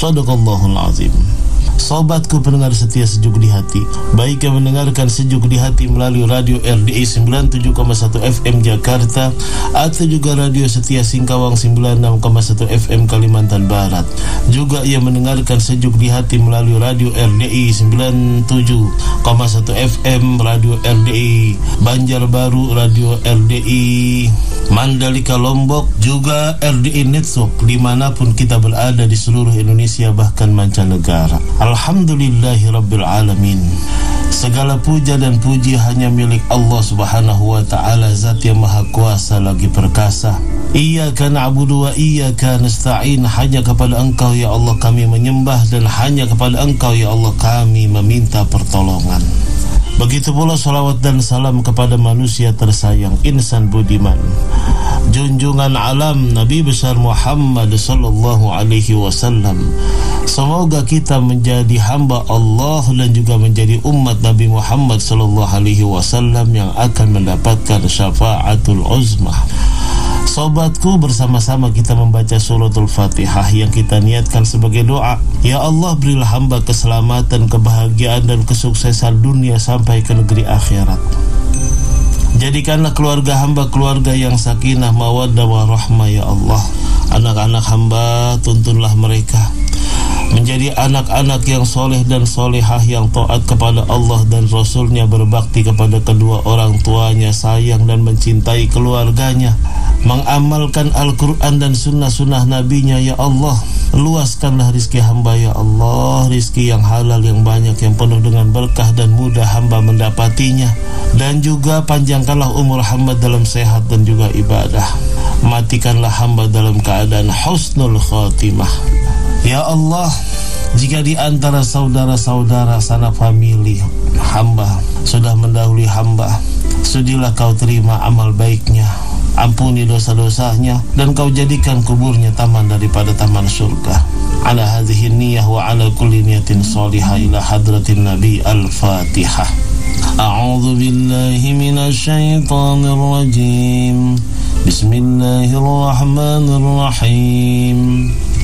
Shadaqallahul azim. Sobatku pendengar setia Sejuk di Hati, baik yang mendengarkan Sejuk di Hati melalui radio RDI 97,1 FM Jakarta atau juga radio setia Singkawang 96,1 FM Kalimantan Barat, juga yang mendengarkan Sejuk di Hati melalui radio RDI 97,1 FM, radio RDI Banjarbaru, radio RDI Mandalika Lombok, juga RDI Network dimanapun kita berada di seluruh Indonesia bahkan mancanegara. Alhamdulillahi Rabbil Alamin. Segala puja dan puji hanya milik Allah Subhanahu wa ta'ala, Zat yang Maha Kuasa lagi perkasa. Iyyaka na'budu wa iyyaka nasta'in. Hanya kepada Engkau ya Allah kami menyembah, dan hanya kepada Engkau ya Allah kami meminta pertolongan. Begitu pula salawat dan salam kepada manusia tersayang, insan budiman, junjungan alam Nabi besar Muhammad sallallahu alaihi wasallam. Semoga kita menjadi hamba Allah dan juga menjadi umat Nabi Muhammad sallallahu alaihi wasallam yang akan mendapatkan syafaatul uzmah. Sobatku, bersama-sama kita membaca suratul Fatihah yang kita niatkan sebagai doa. Ya Allah, berilah hamba keselamatan, kebahagiaan dan kesuksesan dunia sampai ke negeri akhirat. Jadikanlah keluarga hamba keluarga yang sakinah, mawaddah, warahmah ya Allah. Anak-anak hamba tuntunlah mereka menjadi anak-anak yang soleh dan solehah, yang taat kepada Allah dan Rasulnya, berbakti kepada kedua orang tuanya, sayang dan mencintai keluarganya, mengamalkan Al-Quran dan sunnah-sunnah Nabinya ya Allah. Luaskanlah rizki hamba ya Allah, rizki yang halal, yang banyak, yang penuh dengan berkah dan mudah hamba mendapatinya. Dan juga panjangkanlah umur hamba dalam sehat dan juga ibadah. Matikanlah hamba dalam keadaan husnul khatimah ya Allah. Jika di antara saudara-saudara sanak famili hamba sudah mendahului hamba, sudilah kau terima amal baiknya, ampuni dosa-dosanya, dan kau jadikan kuburnya taman daripada taman surga. Ala hadhihi niyyah wa ala kulli niyatin salihah ila hadratin Nabi. Al-Fatihah. A'udzu billahi minasy syaithanir rajim. Bismillahirrahmanirrahim.